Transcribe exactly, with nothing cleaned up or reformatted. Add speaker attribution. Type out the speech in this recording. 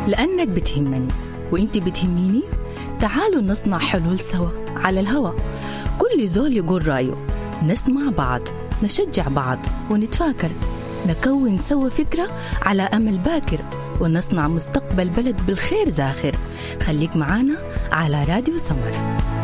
Speaker 1: لأنك بتهمني وإنت بتهميني. تعالوا نصنع حلول سوا على الهوا، كل زول يقول رأيه، نسمع بعض، نشجع بعض ونتفاكر، نكون سوا فكرة على أمل باكر، ونصنع مستقبل بلد بالخير زاخر. خليك معانا على راديو سمر.